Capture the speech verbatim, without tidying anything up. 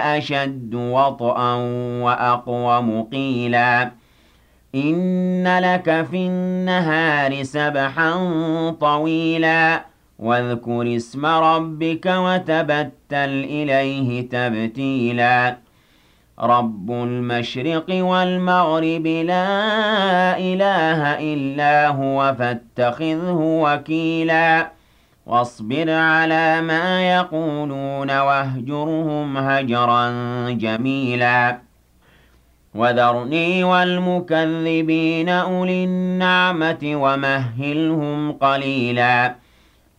أشد وطئا وأقوم قيلا إن لك في النهار سبحا طويلا واذكر اسم ربك وتبتل إليه تبتيلا رب المشرق والمغرب لا إله إلا هو فاتخذه وكيلا واصبر على ما يقولون واهجرهم هجرا جميلا وذرني والمكذبين أولي النعمة ومهلهم قليلا